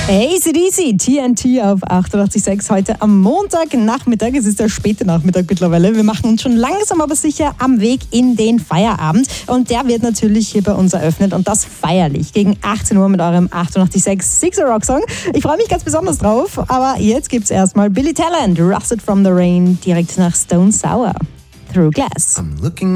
AC/DC, TNT auf 88.6 heute am Montagnachmittag. Es ist der späte Nachmittag mittlerweile. Wir machen uns schon langsam aber sicher am Weg in den Feierabend. Und der wird natürlich hier bei uns eröffnet und das feierlich gegen 18 Uhr mit eurem 88.6 Sixer Rock Song. Ich freue mich ganz besonders drauf, aber jetzt gibt's erstmal Billy Talent, Rusted from the Rain, direkt nach Stone Sour, Through Glass.